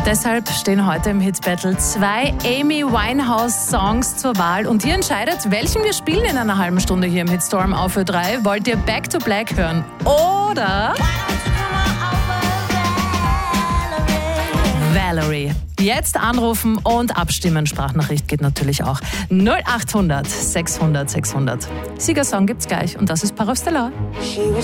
Deshalb stehen heute im Hit Battle 2 Amy Winehouse-Songs zur Wahl und ihr entscheidet, welchen wir spielen in einer halben Stunde hier im Hitstorm auf für 3. Wollt ihr Back to Black hören oder Valerie? Jetzt anrufen und abstimmen. Sprachnachricht geht natürlich auch. 0800 600 600. Siegersong gibt's gleich und das ist Parastellar. She was